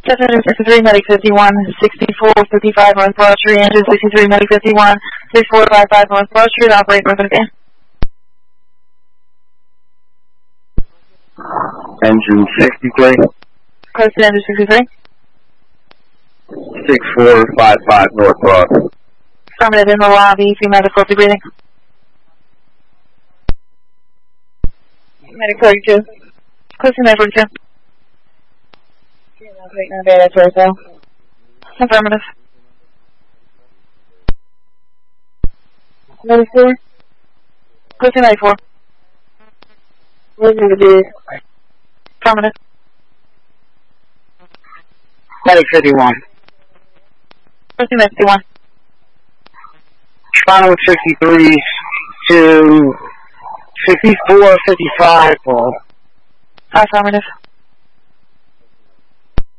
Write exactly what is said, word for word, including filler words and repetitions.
Cessna sixty-three, Medic fifty-one, sixty-four fifty-five North Broad Street, engine sixty-three, Medic fifty-one, sixty-four fifty-five North Broad Street, operate north of again. Engine sixty-three. Close to engine sixty-three. six four five five North Broad. Affirmative in the lobby, female difficulty breathing. Medic forty-two. Close to Medic forty-two. Affirmative. ninety-four. Close to ninety-four. Where's the bid? Affirmative. Medic fifty-one. Close to fifty-one. Final sixty-three to sixty-four fifty-five. Affirmative.